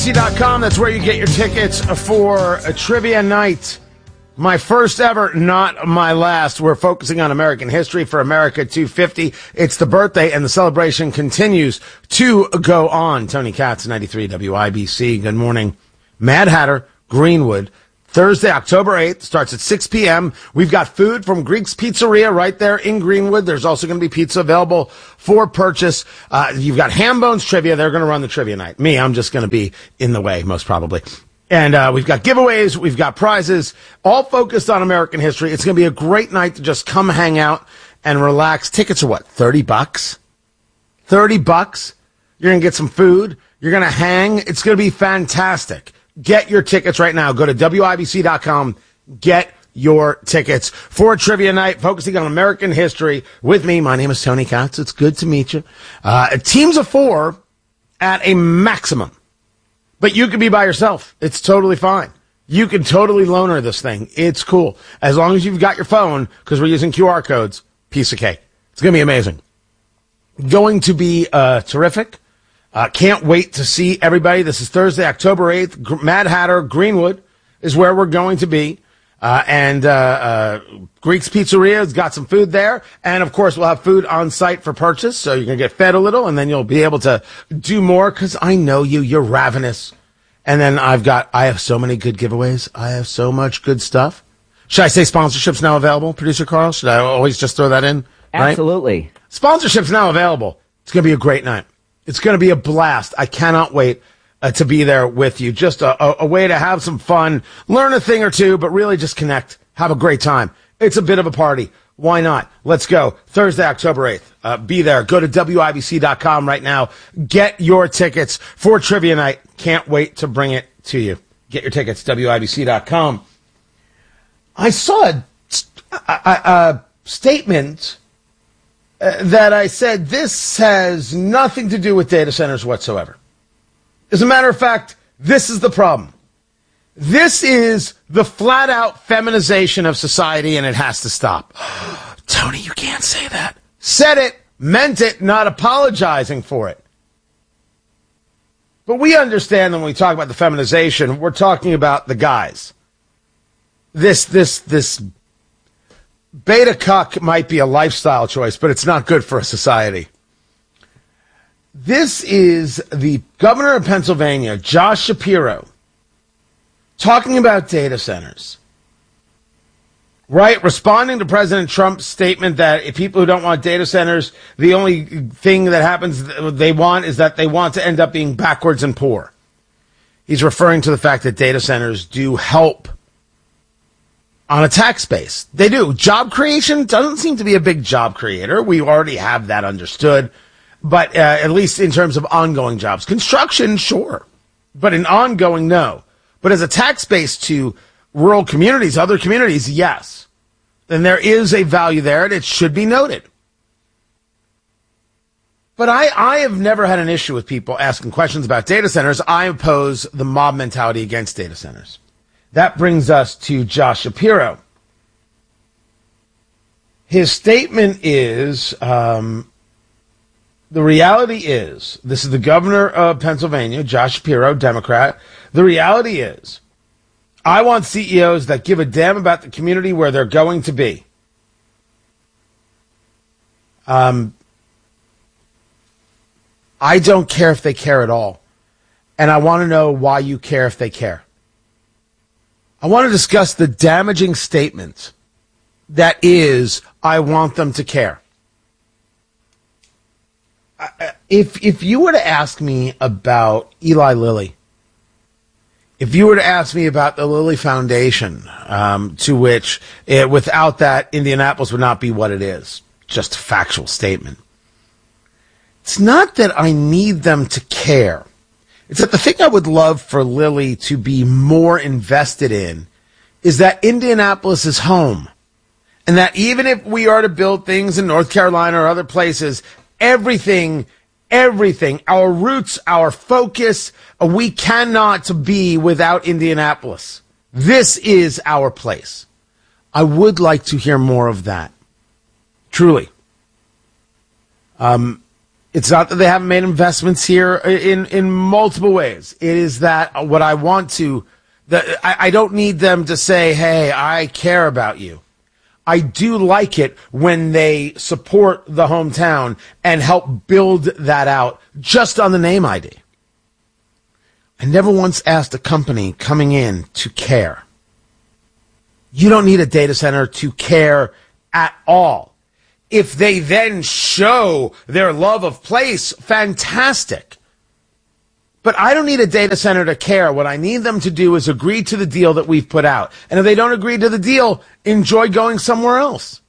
WIBC.com, that's where you get your tickets for a trivia night. My first ever, not my last. We're focusing on American history for America 250. It's the birthday, and the celebration continues to go on. Tony Katz, 93 WIBC. Good morning. Mad Hatter, Greenwood. Thursday, October 8th, starts at 6 p.m. We've got food from Greek's Pizzeria right there in Greenwood. There's also going to be pizza available for purchase. You've got Ham Bones Trivia. They're going to run the trivia night. Me, I'm just going to be in the way, most probably. And we've got giveaways. We've got prizes, all focused on American history. It's going to be a great night to just come hang out and relax. Tickets are what, $30? $30? You're going to get some food. You're going to hang. It's going to be fantastic. Get your tickets right now. Go to WIBC.com. Get your tickets for a trivia night focusing on American history with me. My name is Tony Katz. It's good to meet you. Teams of 4 at a maximum. But you can be by yourself. It's totally fine. You can totally loaner this thing. It's cool. As long as you've got your phone, because we're using QR codes, piece of cake. It's going to be amazing. Going to be terrific. Can't wait to see everybody. This is Thursday, October 8th. Mad Hatter, Greenwood is where we're going to be. And Greek's Pizzeria has got some food there. And, of course, we'll have food on site for purchase. So you're going to get fed a little, and then you'll be able to do more because I know you. You're ravenous. And then I have so many good giveaways. I have so much good stuff. Should I say sponsorships now available, Producer Carl? Should I always just throw that in? Right? Absolutely. Sponsorships now available. It's going to be a great night. It's going to be a blast. I cannot wait to be there with you. Just a way to have some fun, learn a thing or two, but really just connect, have a great time. It's a bit of a party. Why not? Let's go. Thursday, October 8th. Be there. Go to WIBC.com right now. Get your tickets for trivia night. Can't wait to bring it to you. Get your tickets, WIBC.com. I saw a statement that I said this has nothing to do with data centers whatsoever. As a matter of fact, this is the problem. This is the flat-out feminization of society, and it has to stop. Tony, you can't say that. Said it, meant it, not apologizing for it. But we understand that when we talk about the feminization, we're talking about the guys. This beta cuck might be a lifestyle choice, but it's not good for a society. This is the governor of Pennsylvania, Josh Shapiro, talking about data centers. Right? Responding to President Trump's statement that if people who don't want data centers, the only thing that happens they want is that they want to end up being backwards and poor. He's referring to the fact that data centers do help on a tax base. They do. Job creation doesn't seem to be a big job creator. We already have that understood. But at least in terms of ongoing jobs. Construction, sure. But in ongoing, no. But as a tax base to rural communities, other communities, yes. Then there is a value there, and it should be noted. But I have never had an issue with people asking questions about data centers. I oppose the mob mentality against data centers. That brings us to Josh Shapiro. His statement is, the reality is, this is the governor of Pennsylvania, Josh Shapiro, Democrat. The reality is, I want CEOs that give a damn about the community where they're going to be. I don't care if they care at all. And I want to know why you care if they care. I want to discuss the damaging statement that is, I want them to care. If you were to ask me about Eli Lilly, if you were to ask me about the Lilly Foundation, to which without that, Indianapolis would not be what it is, just a factual statement. It's not that I need them to care. It's that the thing I would love for Lilly to be more invested in is that Indianapolis is home. And that even if we are to build things in North Carolina or other places, everything, our roots, our focus, we cannot be without Indianapolis. This is our place. I would like to hear more of that. Truly. It's not that they haven't made investments here in multiple ways. It is that what I want to, I don't need them to say, hey, I care about you. I do like it when they support the hometown and help build that out just on the name ID. I never once asked a company coming in to care. You don't need a data center to care at all. If they then show their love of place, fantastic. But I don't need a data center to care. What I need them to do is agree to the deal that we've put out. And if they don't agree to the deal, enjoy going somewhere else.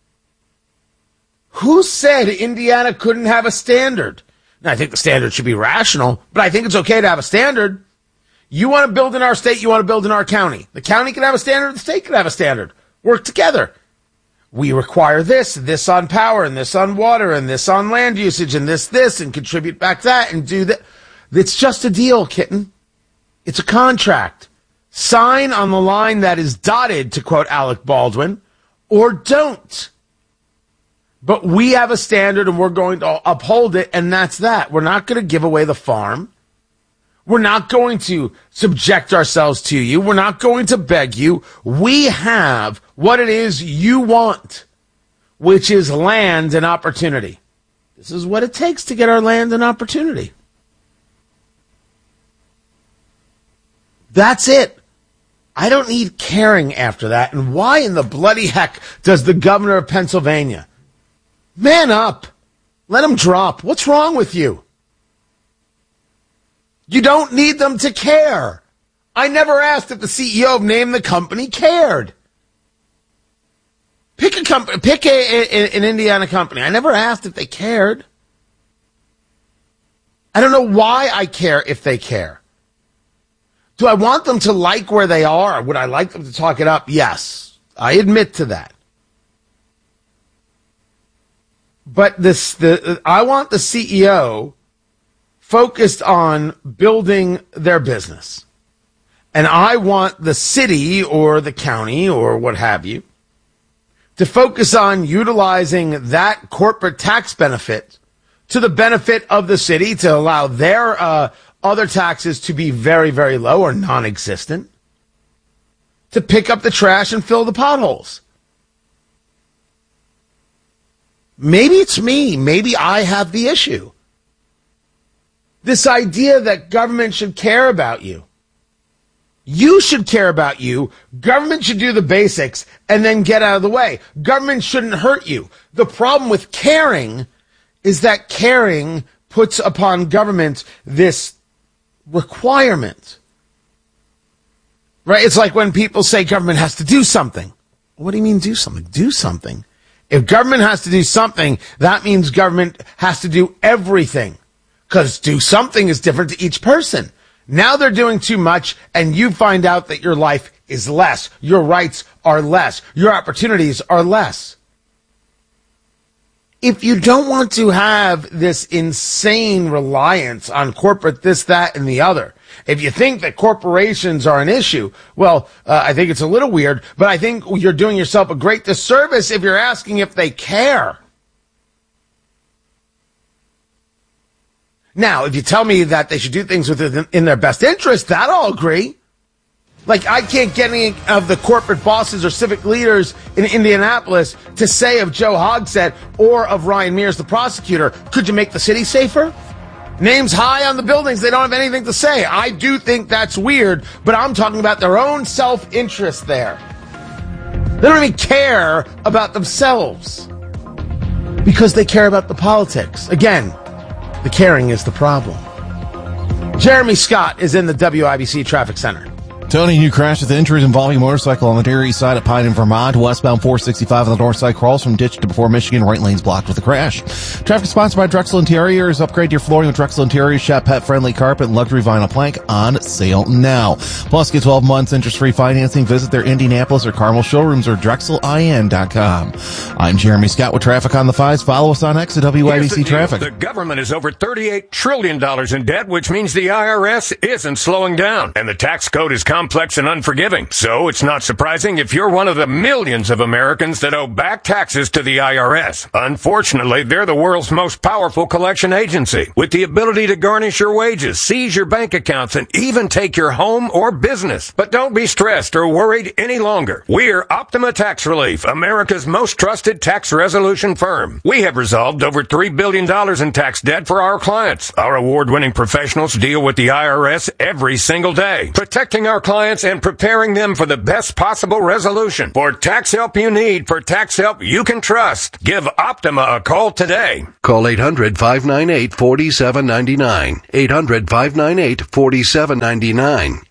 Who said Indiana couldn't have a standard? Now, I think the standard should be rational, but I think it's okay to have a standard. You want to build in our state, you want to build in our county. The county can have a standard, the state can have a standard. Work together. We require this on power, and this on water, and this on land usage, and this, and contribute back that, and do that. It's just a deal, kitten. It's a contract. Sign on the line that is dotted, to quote Alec Baldwin, or don't. But we have a standard, and we're going to uphold it, and that's that. We're not going to give away the farm. We're not going to subject ourselves to you. We're not going to beg you. We have what it is you want, which is land and opportunity. This is what it takes to get our land and opportunity. That's it. I don't need caring after that. And why in the bloody heck does the governor of Pennsylvania? Man up. Let him drop. What's wrong with you? You don't need them to care. I never asked if the CEO of Name the Company cared. Pick a company, pick an Indiana company. I never asked if they cared. I don't know why I care if they care. Do I want them to like where they are? Would I like them to talk it up? Yes, I admit to that. But I want the CEO focused on building their business. And I want the city or the county or what have you to focus on utilizing that corporate tax benefit to the benefit of the city to allow their other taxes to be very, very low or non-existent, to pick up the trash and fill the potholes. Maybe it's me. Maybe I have the issue. This idea that government should care about you. You should care about you. Government should do the basics and then get out of the way. Government shouldn't hurt you. The problem with caring is that caring puts upon government this requirement. Right? It's like when people say government has to do something. What do you mean do something? Do something. If government has to do something, that means government has to do everything. Because do something is different to each person. Now they're doing too much, and you find out that your life is less. Your rights are less. Your opportunities are less. If you don't want to have this insane reliance on corporate this, that, and the other, if you think that corporations are an issue, well, I think it's a little weird, but I think you're doing yourself a great disservice if you're asking if they care. Now, if you tell me that they should do things in their best interest, that I'll agree. Like, I can't get any of the corporate bosses or civic leaders in Indianapolis to say of Joe Hogsett or of Ryan Mears, the prosecutor, could you make the city safer? Names high on the buildings, they don't have anything to say. I do think that's weird, but I'm talking about their own self-interest there. They don't even care about themselves because they care about the politics. Again, the caring is the problem. Jeremy Scott is in the WIBC Traffic Center. Tony, new crash with injuries involving a motorcycle on the Dairy East side of Pine in Vermont. Westbound 465 on the north side crawls from ditch to before Michigan. Right lane's blocked with a crash. Traffic sponsored by Drexel Interiors. Upgrade your flooring with Drexel Interiors. Shop pet-friendly carpet and luxury vinyl plank on sale now. Plus, get 12 months interest-free financing. Visit their Indianapolis or Carmel showrooms or DrexelIN.com. I'm Jeremy Scott with Traffic on the Fives. Follow us on X at WIBC Traffic. The government is over $38 trillion in debt, which means the IRS isn't slowing down. And the tax code is complicated. complex and unforgiving. So it's not surprising if you're one of the millions of Americans that owe back taxes to the IRS. Unfortunately, they're the world's most powerful collection agency, with the ability to garnish your wages, seize your bank accounts, and even take your home or business. But don't be stressed or worried any longer. We're Optima Tax Relief, America's most trusted tax resolution firm. We have resolved over $3 billion in tax debt for our clients. Our award-winning professionals deal with the IRS every single day, protecting our clients and preparing them for the best possible resolution. For tax help you need, for tax help you can trust, give Optima a call today. Call 800-598-4799. 800-598-4799.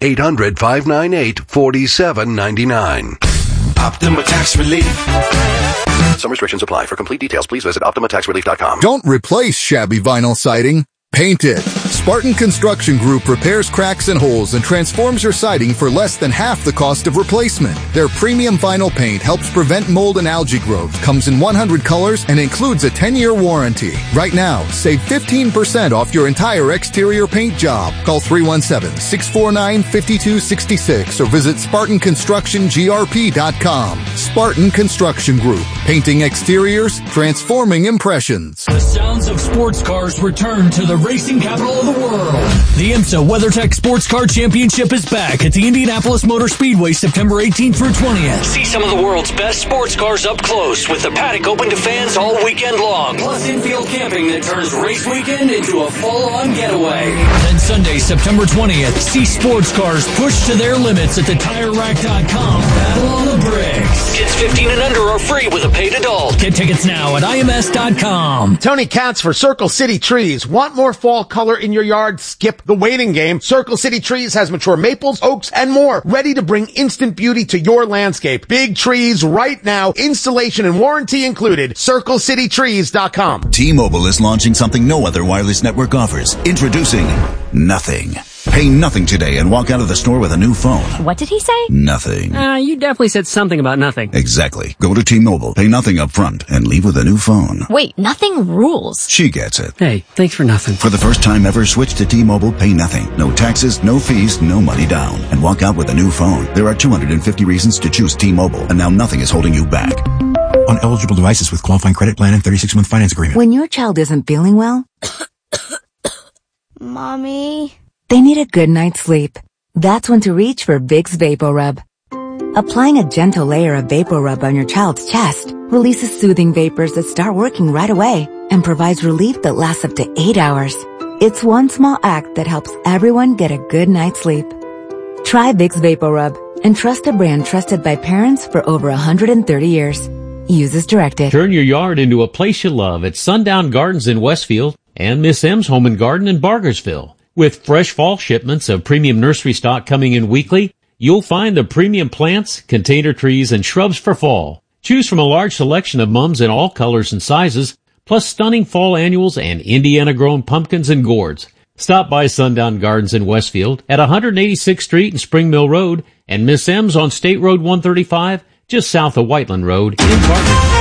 800-598-4799. Optima Tax Relief. Some restrictions apply. For complete details, please visit OptimaTaxRelief.com. Don't replace shabby vinyl siding. Paint it. Spartan Construction Group repairs cracks and holes and transforms your siding for less than half the cost of replacement. Their premium vinyl paint helps prevent mold and algae growth, comes in 100 colors, and includes a 10-year warranty. Right now, save 15% off your entire exterior paint job. Call 317-649-5266 or visit SpartanConstructionGRP.com. Spartan Construction Group. Painting exteriors, transforming impressions. The sounds of sports cars return to the racing capital of the world. The IMSA WeatherTech Sports Car Championship is back at the Indianapolis Motor Speedway September 18th through 20th. See some of the world's best sports cars up close with the paddock open to fans all weekend long. Plus infield camping that turns race weekend into a full-on getaway. Then Sunday, September 20th, see sports cars pushed to their limits at the TireRack.com Battle on the Bricks. Kids 15 and under are free with a paid adult. Get tickets now at IMS.com. Tony Katz for Circle City Trees. Want more fall color in your yard? Skip the waiting game. Circle City Trees has mature maples, oaks, and more, ready to bring instant beauty to your landscape. Big trees right now, installation and warranty included. CircleCityTrees.com. T-Mobile is launching something no other wireless network offers. Introducing Nothing. Pay nothing today and walk out of the store with a new phone. What did he say? Nothing. You definitely said something about nothing. Exactly. Go to T-Mobile, pay nothing up front, and leave with a new phone. Wait, nothing rules. She gets it. Hey, thanks for nothing. For the first time ever, switch to T-Mobile, pay nothing. No taxes, no fees, no money down. And walk out with a new phone. There are 250 reasons to choose T-Mobile, and now nothing is holding you back. On eligible devices with qualifying credit plan and 36-month finance agreement. When your child isn't feeling well, Mommy, they need a good night's sleep. That's when to reach for Vicks VapoRub. Applying a gentle layer of VapoRub on your child's chest releases soothing vapors that start working right away and provides relief that lasts up to 8 hours. It's one small act that helps everyone get a good night's sleep. Try Vicks VapoRub and trust a brand trusted by parents for over 130 years. Use as directed. Turn your yard into a place you love at Sundown Gardens in Westfield and Miss M's Home and Garden in Bargersville. With fresh fall shipments of premium nursery stock coming in weekly, you'll find the premium plants, container trees, and shrubs for fall. Choose from a large selection of mums in all colors and sizes, plus stunning fall annuals and Indiana-grown pumpkins and gourds. Stop by Sundown Gardens in Westfield at 186th Street and Spring Mill Road, and Miss M's on State Road 135, just south of Whiteland Road in Bargersville.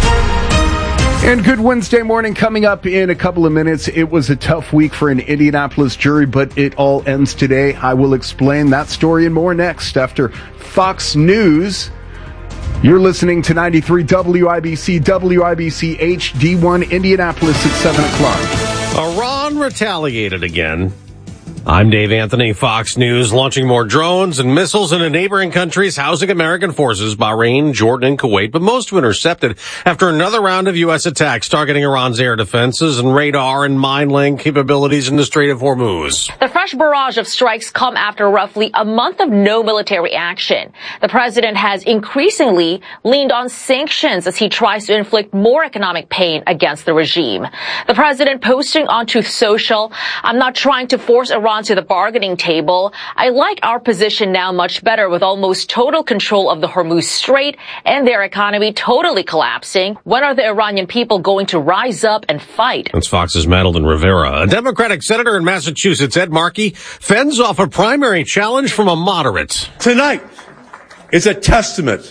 And good Wednesday morning coming up in a couple of minutes. It was a tough week for an Indianapolis jury, but it all ends today. I will explain that story and more next after Fox News. You're listening to 93 WIBC, WIBC HD1 Indianapolis at 7 o'clock. Iran retaliated again. I'm Dave Anthony, Fox News, launching more drones and missiles into neighboring countries housing American forces, Bahrain, Jordan, and Kuwait, but most were intercepted after another round of U.S. attacks targeting Iran's air defenses and radar and mine-laying capabilities in the Strait of Hormuz. The fresh barrage of strikes come after roughly a month of no military action. The president has increasingly leaned on sanctions as he tries to inflict more economic pain against the regime. The president posting on Truth Social, "I'm not trying to force Iran to the bargaining table. I like our position now much better with almost total control of the Hormuz Strait and their economy totally collapsing. When are the Iranian people going to rise up and fight?" That's Fox's Madeline Rivera. A Democratic senator in Massachusetts, Ed Markey, fends off a primary challenge from a moderate. Tonight is a testament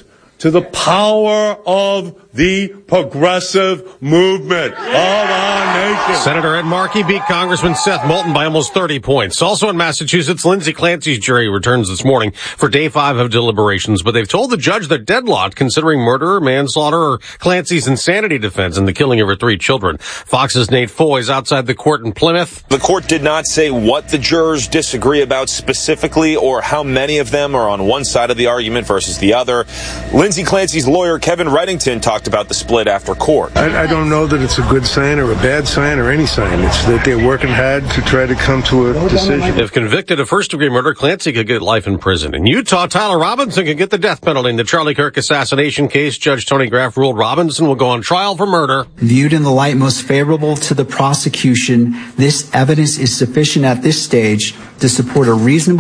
to the power of the progressive movement of our nation. Senator Ed Markey beat Congressman Seth Moulton by almost 30 points. Also in Massachusetts, Lindsay Clancy's jury returns this morning for day 5 of deliberations, but they've told the judge they're deadlocked considering murder, manslaughter, or Clancy's insanity defense in the killing of her 3 children. Fox's Nate Foy is outside the court in Plymouth. The court did not say what the jurors disagree about specifically or how many of them are on one side of the argument versus the other. Lindsay Clancy's lawyer, Kevin Reddington, talked about the split after court. I don't know that it's a good sign or a bad sign or any sign. It's that they're working hard to try to come to a decision. If convicted of first-degree murder, Clancy could get life in prison. In Utah, Tyler Robinson could get the death penalty in the Charlie Kirk assassination case. Judge Tony Graff ruled Robinson will go on trial for murder. Viewed in the light most favorable to the prosecution, this evidence is sufficient at this stage to support a reasonable